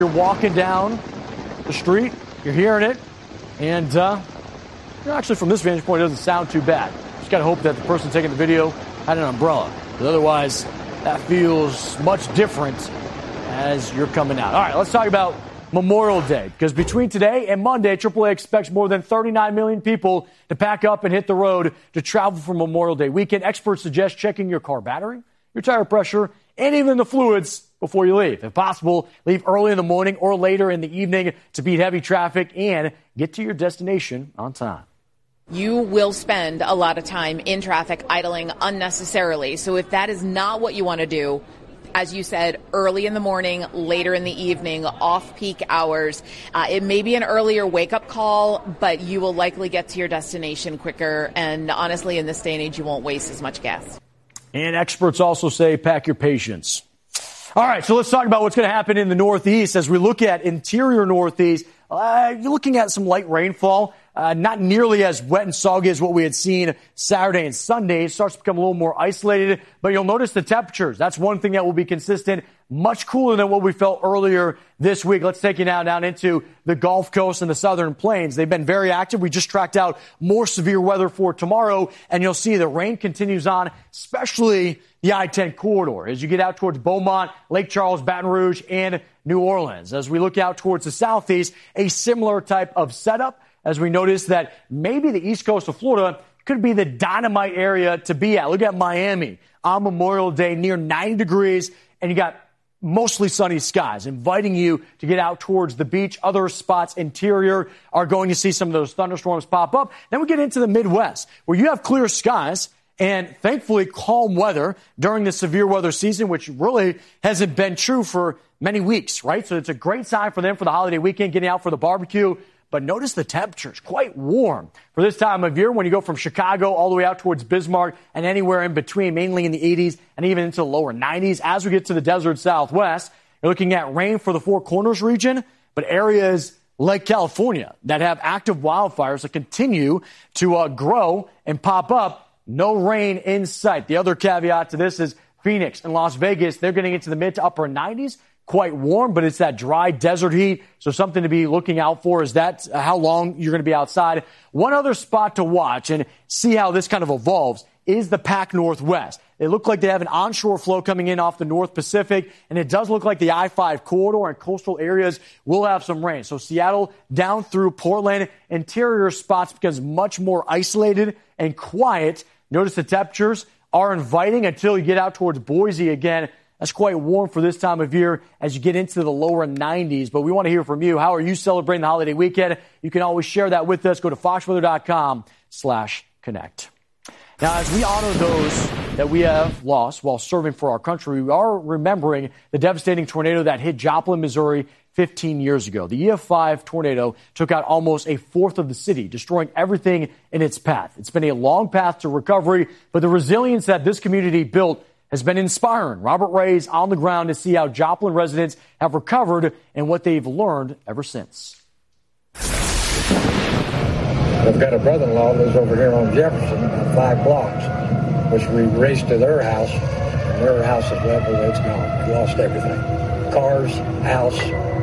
You're walking down the street, you're hearing it, and actually from this vantage point, it doesn't sound too bad. Just got to hope that the person taking the video had an umbrella, because otherwise that feels much different as you're coming out. All right, let's talk about Memorial Day, because between today and Monday, AAA expects more than 39 million people to pack up and hit the road to travel for Memorial Day weekend. Experts suggest checking your car battery, your tire pressure, and even the fluids before you leave. If possible, leave early in the morning or later in the evening to beat heavy traffic and get to your destination on time. You will spend a lot of time in traffic idling unnecessarily. So if that is not what you want to do, as you said, early in the morning, later in the evening, off-peak hours, it may be an earlier wake-up call, but you will likely get to your destination quicker. And honestly, in this day and age, you won't waste as much gas. And experts also say pack your patience. All right, so let's talk about what's going to happen in the Northeast. As we look at interior Northeast, you're looking at some light rainfall. Not nearly as wet and soggy as what we had seen Saturday and Sunday. It starts to become a little more isolated, but you'll notice the temperatures. That's one thing that will be consistent, much cooler than what we felt earlier this week. Let's take you now down into the Gulf Coast and the Southern Plains. They've been very active. We just tracked out more severe weather for tomorrow, and you'll see the rain continues on, especially the I-10 corridor as you get out towards Beaumont, Lake Charles, Baton Rouge, and New Orleans. As we look out towards the Southeast, a similar type of setup, as we notice that maybe the east coast of Florida could be the dynamite area to be at. Look at Miami on Memorial Day, near 90 degrees, and you got mostly sunny skies, inviting you to get out towards the beach. Other spots interior are going to see some of those thunderstorms pop up. Then we get into the Midwest, where you have clear skies and thankfully calm weather during the severe weather season, which really hasn't been true for many weeks, right? So it's a great sign for them for the holiday weekend, getting out for the barbecue. But notice the temperatures, quite warm for this time of year when you go from Chicago all the way out towards Bismarck and anywhere in between, mainly in the 80s and even into the lower 90s. As we get to the desert Southwest, you're looking at rain for the Four Corners region, but areas like California that have active wildfires that continue to grow and pop up, no rain in sight. The other caveat to this is Phoenix and Las Vegas, they're getting into the mid to upper 90s. Quite warm, but it's that dry desert heat. So something to be looking out for is that how long you're going to be outside. One other spot to watch and see how this kind of evolves is the Pac Northwest. They look like they have an onshore flow coming in off the North Pacific, and it does look like the I-5 corridor and coastal areas will have some rain. So Seattle down through Portland, interior spots becomes much more isolated and quiet. Notice the temperatures are inviting until you get out towards Boise again. That's quite warm for this time of year as you get into the lower 90s. But we want to hear from you. How are you celebrating the holiday weekend? You can always share that with us. Go to foxweather.com/connect. Now, as we honor those that we have lost while serving for our country, we are remembering the devastating tornado that hit Joplin, Missouri 15 years ago. The EF5 tornado took out almost a fourth of the city, destroying everything in its path. It's been a long path to recovery, but the resilience that this community built has been inspiring. Robert Ray is on the ground to see how Joplin residents have recovered and what they've learned ever since. I've got a brother-in-law who lives over here on Jefferson, 5 blocks, which we raced to their house, and their house is well, it's gone. We lost everything. Cars, house.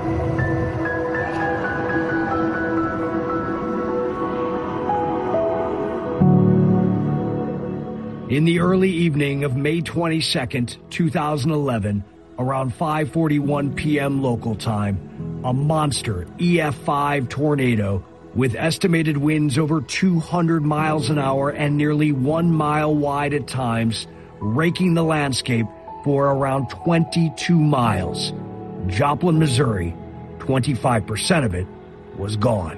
In the early evening of May 22nd, 2011, around 5:41 p.m. local time, a monster EF5 tornado with estimated winds over 200 miles an hour and nearly 1 mile wide at times, raking the landscape for around 22 miles. Joplin, Missouri, 25% of it was gone.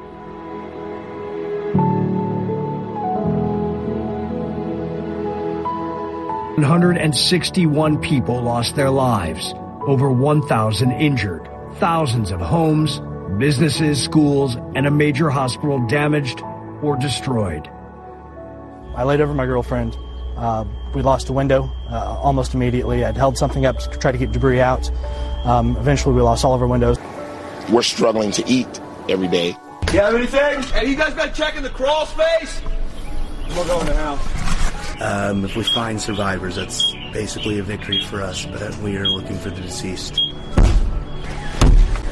161 people lost their lives, over 1,000 injured, thousands of homes, businesses, schools, and a major hospital damaged or destroyed. I laid over my girlfriend. We lost a window almost immediately. I'd held something up to try to get debris out. Eventually, we lost all of our windows. We're struggling to eat every day. You have anything? Hey, you guys been checking the crawl space? We'll go in the house. If we find survivors, that's basically a victory for us, but we are looking for the deceased.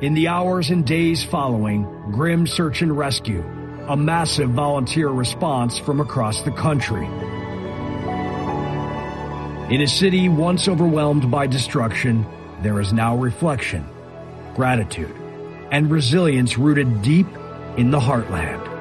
In the hours and days following, grim search and rescue, a massive volunteer response from across the country. In a city once overwhelmed by destruction, there is now reflection, gratitude, and resilience rooted deep in the heartland.